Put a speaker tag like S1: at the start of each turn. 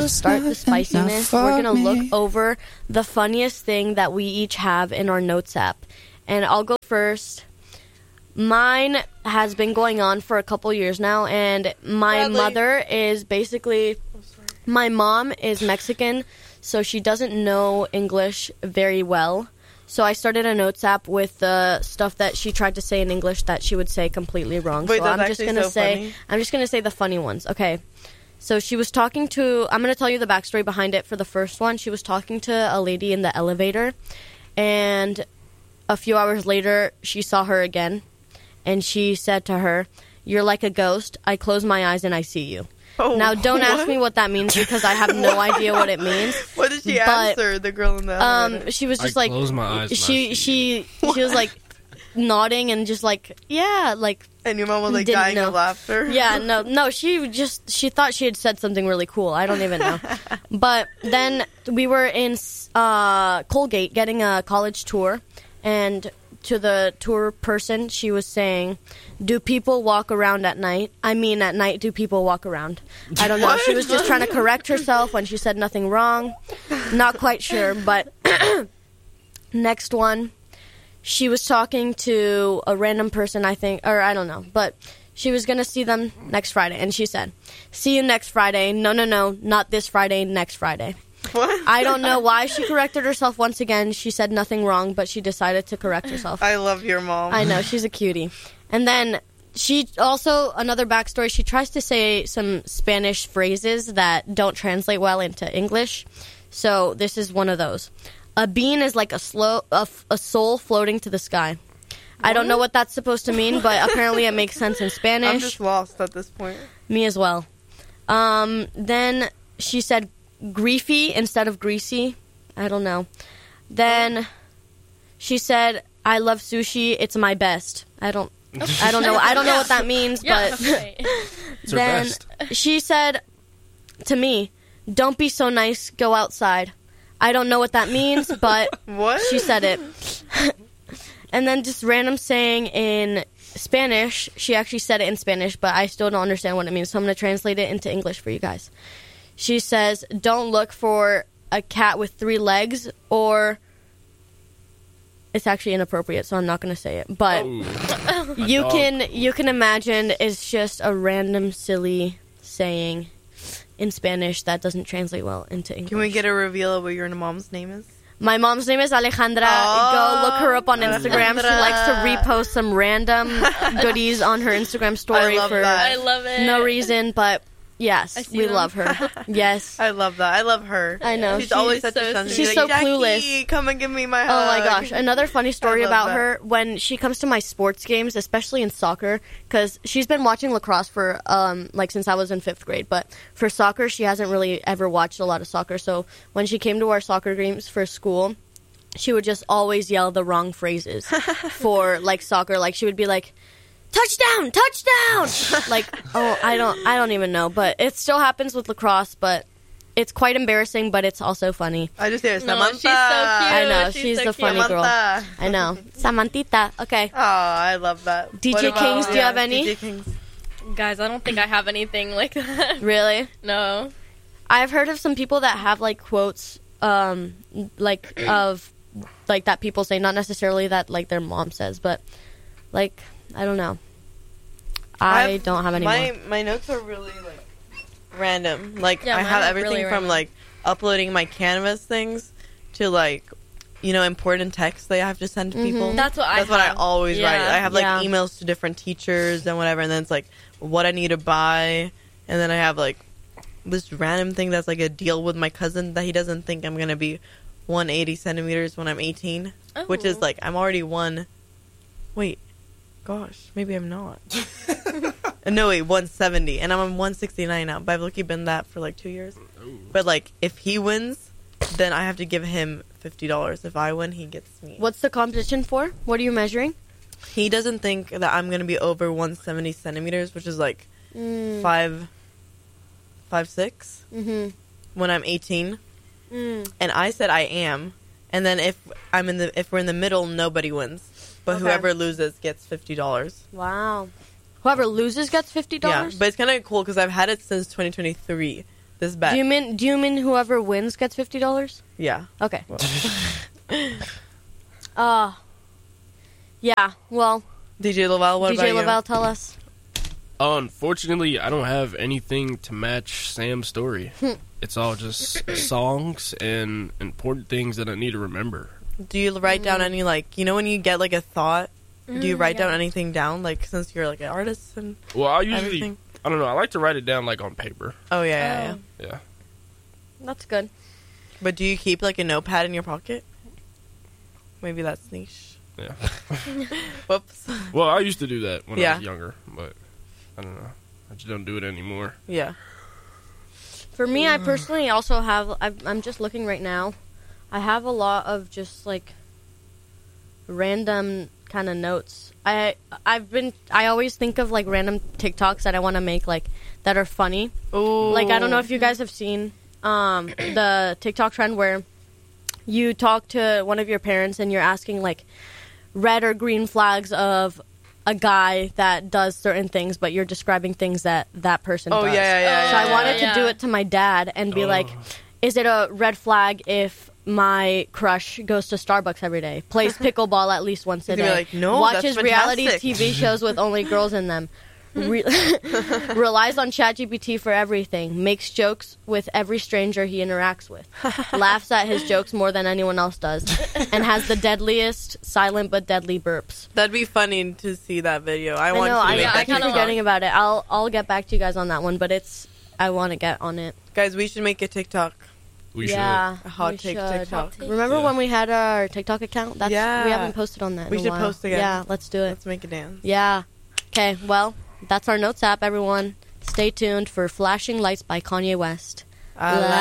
S1: to start the spiciness, we're going to look over the funniest thing that we each have in our notes app. And I'll go first. Mine has been going on for a couple years now, and my mother is basically... My mom is Mexican, so she doesn't know English very well. So I started a notes app with the stuff that she tried to say in English that she would say completely wrong.
S2: Wait,
S1: so I'm just gonna say the funny ones. Okay. So she was talking to... I'm going to tell you the backstory behind it for the first one. She was talking to a lady in the elevator, and a few hours later, she saw her again, and she said to her, "You're like a ghost. I close my eyes and I see you." Oh, now, don't ask me what that means because I have no idea what it means.
S2: What did she answer, the girl in the elevator?
S1: She was just
S3: I close my eyes.
S1: She was like nodding and just like, yeah, like.
S2: And your mom was like dying of laughter?
S1: Yeah, no, she thought she had said something really cool. I don't even know. But then we were in Colgate getting a college tour, and to the tour person, she was saying, "Do people walk around at night? I mean, at night, do people walk around?" I don't know. What? She was just trying to correct herself when she said nothing wrong. Not quite sure, but next one. She was talking to a random person, I think, or I don't know, but she was going to see them next Friday, and she said, "See you next Friday. No, not this Friday, next Friday."
S2: What?
S1: I don't know why she corrected herself once again. She said nothing wrong, but she decided to correct herself.
S2: I love your mom.
S1: I know, she's a cutie. And then she also, another backstory, she tries to say some Spanish phrases that don't translate well into English. So this is one of those. A bean is like a soul floating to the sky. What? I don't know what that's supposed to mean, but apparently it makes sense in Spanish.
S2: I'm just lost at this point.
S1: Me as well. Then she said griefy instead of greasy. I don't know. Then she said, "I love sushi. It's my best." I don't know. I don't know what that means, but then she said to me, "Don't be so nice. Go outside." I don't know what that means, but
S2: what?
S1: She said it. And then just random saying in Spanish. She actually said it in Spanish, but I still don't understand what it means, so I'm going to translate it into English for you guys. She says, "Don't look for a cat with 3 legs," or it's actually inappropriate, so I'm not going to say it. But you can imagine it's just a random silly saying in Spanish that doesn't translate well into English.
S2: Can we get a reveal of what your mom's name is?
S1: My mom's name is Alejandra. Go look her up on Instagram. She likes to repost some random goodies on her Instagram story
S4: I love it.
S1: No reason, but yes, we love her. Yes.
S2: I love that. I love her.
S1: I know.
S2: She's always such a sunshine.
S1: She's so clueless.
S2: Come and give me my hug.
S1: Oh my gosh. Another funny story about her, when she comes to my sports games, especially in soccer, because she's been watching lacrosse for, since I was in 5th grade, but for soccer, she hasn't really ever watched a lot of soccer, so when she came to our soccer games for school, she would just always yell the wrong phrases for, soccer. She would be like, "Touchdown! Touchdown!" I don't even know. But it still happens with lacrosse, but it's quite embarrassing, but it's also funny.
S2: I just hear Samantha.
S4: No, she's so cute.
S1: I know, she's
S4: so
S1: the funny
S2: Samantha.
S1: girl. I know. Samantita. Okay.
S2: Oh, I love that.
S1: DJ Kings, do you have any?
S2: DJ Kings.
S4: Guys, I don't think I have anything like that.
S1: Really?
S4: No.
S1: I've heard of some people that have, quotes, of, that people say, not necessarily that, their mom says, but, I don't know. I don't have any more.
S2: My notes are really, random. I
S4: mine
S2: have
S4: are
S2: everything
S4: really
S2: from,
S4: random.
S2: uploading my Canvas things to, important texts that I have to send to people.
S4: That's what
S2: I always write. I have,
S1: Yeah.
S2: emails to different teachers and whatever, and then it's, what I need to buy, and then I have, this random thing that's, a deal with my cousin that he doesn't think I'm going to be 180 centimeters when I'm 18, which is, I'm already wait. Gosh, maybe I'm not. No, wait, 170. And I'm on 169 now. But I've lucky been that for 2 years. But if he wins, then I have to give him $50. If I win, he gets me.
S1: What's the competition for? What are you measuring?
S2: He doesn't think that I'm going to be over 170 centimeters, which is 5'6" when I'm 18. And I said I am. And then if we're in the middle, nobody wins. But whoever loses gets $50.
S1: Wow. Whoever loses gets $50?
S2: Yeah, but it's kind of cool because I've had it since 2023. this bet.
S1: Do you mean whoever wins gets $50?
S2: Yeah.
S1: Okay. Yeah. Well,
S2: DJ Lavelle, what about
S1: DJ
S2: you?
S1: Lavelle, tell us.
S3: Unfortunately, I don't have anything to match Sam's story. It's all just songs and important things that I need to remember.
S2: Do you write down any, like, you know when you get, like, a thought? Do you write down anything down, like, since you're, like, an artist and
S3: Well, I usually,
S2: everything?
S3: I don't know, I like to write it down, like, on paper.
S2: Oh, yeah.
S3: Yeah.
S1: That's good.
S2: But do you keep, like, a notepad in your pocket? Maybe that's niche.
S3: Yeah.
S2: Whoops.
S3: Well, I used to do that when I
S2: Yeah.
S3: was younger, but I don't know. I just don't do it anymore.
S2: Yeah.
S1: For me, I personally also have. I'm just looking right now. I have a lot of just like random kind of notes. I always think of like random TikToks that I want to make, like that are funny.
S2: Ooh.
S1: Like, I don't know if you guys have seen the TikTok trend where you talk to one of your parents and you're asking like red or green flags of a guy that does certain things, but you're describing things that person
S2: Oh,
S1: does.
S2: yeah.
S1: So I wanted
S4: yeah.
S1: to do it to my dad and be like, is it a red flag if my crush goes to Starbucks every day, plays pickleball at least once a
S2: He's gonna
S1: day,
S2: be like, no,
S1: watches
S2: that's
S1: reality
S2: fantastic.
S1: TV shows with only girls in them, relies on ChatGPT for everything, makes jokes with every stranger he interacts with, laughs at his jokes more than anyone else does, and has the deadliest silent but deadly burps.
S2: That'd be funny to see that video. I want
S1: know,
S2: to
S1: I
S2: make
S4: I
S2: that
S1: keep
S4: kinda
S2: TikTok.
S1: forgetting about it. I'll get back to you guys on that one, but I want to get on it.
S2: Guys, we should make a TikTok.
S3: We
S1: Yeah,
S2: A hot
S1: we
S2: take
S1: should.
S2: TikTok.
S1: Remember
S3: Yeah.
S1: when we had our TikTok account? We
S2: Yeah.
S1: haven't posted on that.
S2: We
S1: in a
S2: should
S1: while.
S2: post again.
S1: Yeah, let's do it.
S2: Let's make a dance.
S1: Yeah. Okay. Well, that's our notes app, everyone. Stay tuned for Flashing Lights by Kanye West.
S2: I